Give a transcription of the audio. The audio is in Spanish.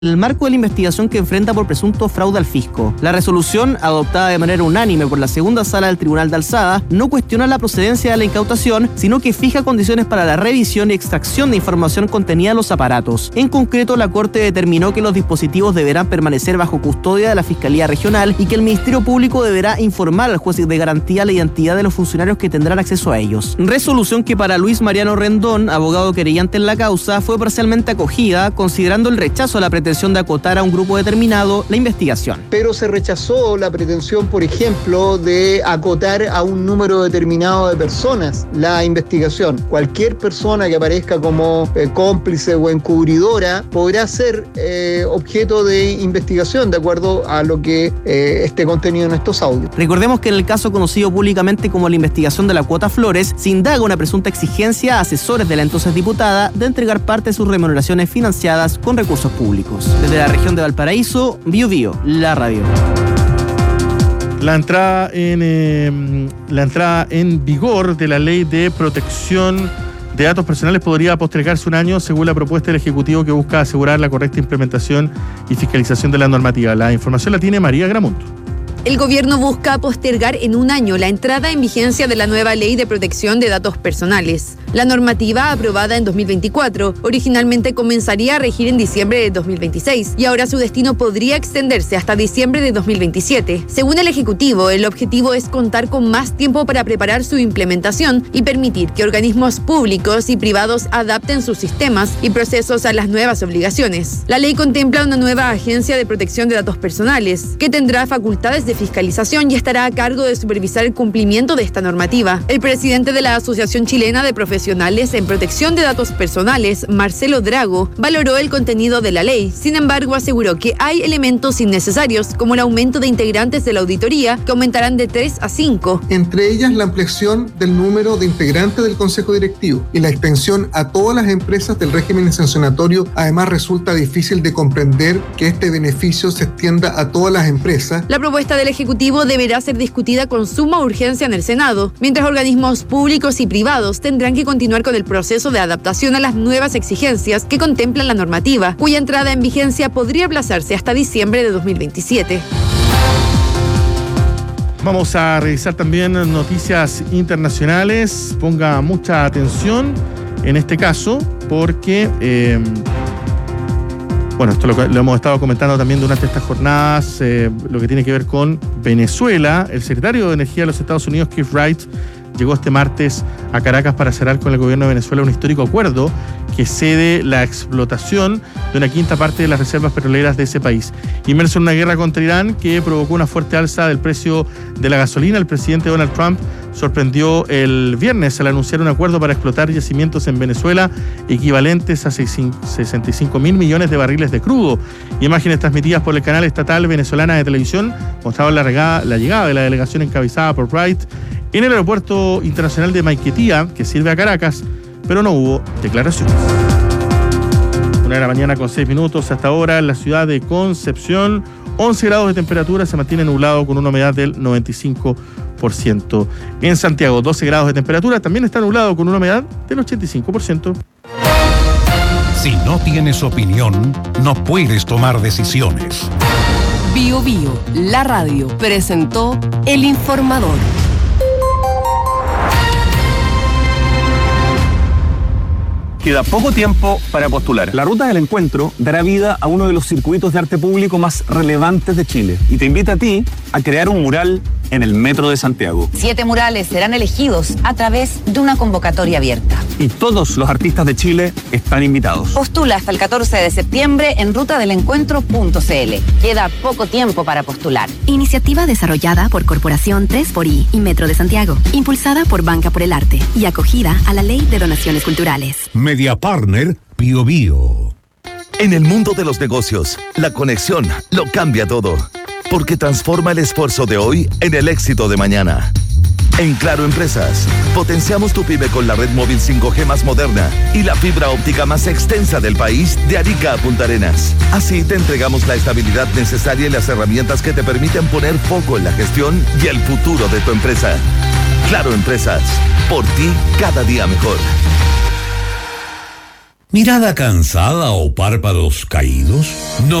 el marco de la investigación que enfrenta por presunto fraude al fisco. La resolución, adoptada de manera unánime por la segunda sala del Tribunal de Alzada, no cuestiona la procedencia de la incautación, sino que fija condiciones para la revisión y extracción de información contenida en los aparatos. En concreto, la Corte determinó que los dispositivos deberán permanecer bajo custodia de la Fiscalía Regional y que el Ministerio Público deberá informar al juez de garantía la identidad de los funcionarios que tendrán acceso a ellos. Resolución que para Luis Mariano Rendón, abogado querellante en la causa, fue parcialmente acogida, considerando el rechazo a la pretensión de acotar a un grupo determinado la investigación. Pero se rechazó la pretensión, por ejemplo, de acotar a un número determinado de personas la investigación. Cualquier persona que aparezca como cómplice o encubridora podrá ser objeto de investigación de acuerdo a lo que esté contenido en estos audios. Recordemos que en el caso conocido públicamente como la investigación de la cuota Flores, se indaga una presunta exigencia a asesores de la entonces diputada de entregar parte de sus remuneraciones financiadas con recursos públicos. Desde la región de Valparaíso, Bio Bio, la radio. La entrada en vigor de la Ley de Protección de Datos Personales podría postergarse un año según la propuesta del Ejecutivo que busca asegurar la correcta implementación y fiscalización de la normativa. La información la tiene María Gramonto. El gobierno busca postergar en un año la entrada en vigencia de la nueva Ley de Protección de Datos Personales. La normativa, aprobada en 2024, originalmente comenzaría a regir en diciembre de 2026 y ahora su destino podría extenderse hasta diciembre de 2027. Según el Ejecutivo, el objetivo es contar con más tiempo para preparar su implementación y permitir que organismos públicos y privados adapten sus sistemas y procesos a las nuevas obligaciones. La ley contempla una nueva Agencia de Protección de Datos Personales, que tendrá facultades de fiscalización y estará a cargo de supervisar el cumplimiento de esta normativa. El presidente de la Asociación Chilena de Profesionales en Protección de Datos Personales, Marcelo Drago, valoró el contenido de la ley. Sin embargo, aseguró que hay elementos innecesarios, como el aumento de integrantes de la auditoría, que aumentarán de 3 a 5. Entre ellas, la ampliación del número de integrantes del Consejo Directivo y la extensión a todas las empresas del régimen sancionatorio. Además, resulta difícil de comprender que este beneficio se extienda a todas las empresas. La propuesta del Ejecutivo deberá ser discutida con suma urgencia en el Senado, mientras organismos públicos y privados tendrán que continuar con el proceso de adaptación a las nuevas exigencias que contempla la normativa, cuya entrada en vigencia podría aplazarse hasta diciembre de 2027. Vamos a revisar también noticias internacionales. Ponga mucha atención en este caso porque esto lo hemos estado comentando también durante estas jornadas, lo que tiene que ver con Venezuela. El secretario de Energía de los Estados Unidos, Keith Wright, llegó este martes a Caracas para cerrar con el gobierno de Venezuela un histórico acuerdo que cede la explotación de una quinta parte de las reservas petroleras de ese país. Inmerso en una guerra contra Irán que provocó una fuerte alza del precio de la gasolina, el presidente Donald Trump sorprendió el viernes al anunciar un acuerdo para explotar yacimientos en Venezuela equivalentes a 65 mil millones de barriles de crudo. Imágenes transmitidas por el canal estatal venezolana de televisión mostraban la llegada de la delegación encabezada por Wright en el aeropuerto internacional de Maiquetía, que sirve a Caracas, pero no hubo declaraciones. 1:00 con 6 minutos hasta ahora en la ciudad de Concepción. 11 grados de temperatura, se mantiene nublado con una humedad del 95%. En Santiago, 12 grados de temperatura, también está nublado con una humedad del 85%. Si no tienes opinión, no puedes tomar decisiones. Bio Bio, la radio, presentó El Informador. Queda poco tiempo para postular. La Ruta del Encuentro dará vida a uno de los circuitos de arte público más relevantes de Chile y te invita a ti a crear un mural en el Metro de Santiago. 7 murales serán elegidos a través de una convocatoria abierta. Y todos los artistas de Chile están invitados. Postula hasta el 14 de septiembre en rutadelencuentro.cl. Queda poco tiempo para postular. Iniciativa desarrollada por Corporación 3xI y Metro de Santiago, impulsada por Banca por el Arte y acogida a la Ley de Donaciones Culturales. Media Partner Bio Bio. En el mundo de los negocios, la conexión lo cambia todo, porque transforma el esfuerzo de hoy en el éxito de mañana. En Claro Empresas, potenciamos tu pyme con la red móvil 5G más moderna y la fibra óptica más extensa del país de Arica a Punta Arenas. Así te entregamos la estabilidad necesaria y las herramientas que te permiten poner foco en la gestión y el futuro de tu empresa. Claro Empresas, por ti cada día mejor. ¿Mirada cansada o párpados caídos? No